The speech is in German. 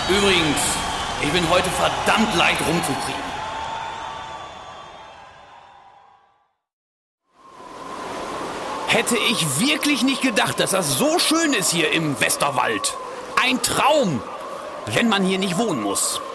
Übrigens, ich bin heute verdammt leicht rumzukriegen. Hätte ich wirklich nicht gedacht, dass das so schön ist hier im Westerwald. Ein Traum, wenn man hier nicht wohnen muss.